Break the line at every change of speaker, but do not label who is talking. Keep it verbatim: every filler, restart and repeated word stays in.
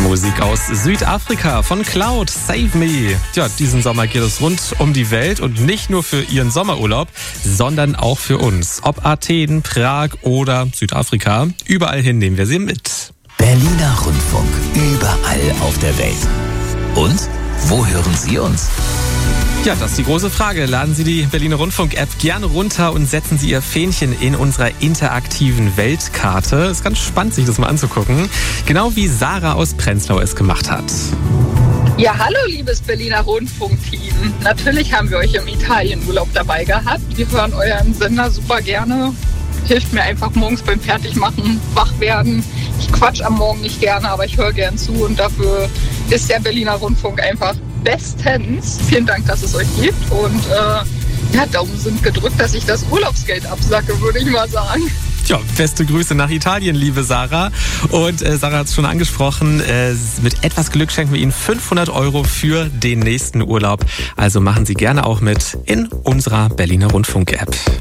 Musik aus Südafrika von Cloud, Save Me. Ja, diesen Sommer geht es rund um die Welt und nicht nur für Ihren Sommerurlaub, sondern auch für uns. Ob Athen, Prag oder Südafrika, überall hin nehmen wir sie mit.
Berliner Rundfunk, überall auf der Welt. Und wo hören Sie uns?
Ja, das ist die große Frage. Laden Sie die Berliner Rundfunk-App gerne runter und setzen Sie Ihr Fähnchen in unserer interaktiven Weltkarte. Ist ganz spannend, sich das mal anzugucken. Genau wie Sarah aus Prenzlau es gemacht hat.
Ja, hallo liebes Berliner Rundfunk-Team. Natürlich haben wir euch im Italienurlaub dabei gehabt. Wir hören euren Sender super gerne. Hilft mir einfach morgens beim Fertigmachen, wach werden. Ich quatsch am Morgen nicht gerne, aber ich höre gern zu und dafür ist der Berliner Rundfunk einfach bestens. Vielen Dank, dass es euch gibt und äh, ja, Daumen sind gedrückt, dass ich das Urlaubsgeld absacke, würde ich mal sagen.
Ja, beste Grüße nach Italien, liebe Sarah. Und äh, Sarah hat es schon angesprochen, äh, mit etwas Glück schenken wir Ihnen fünfhundert Euro für den nächsten Urlaub. Also machen Sie gerne auch mit in unserer Berliner Rundfunk-App.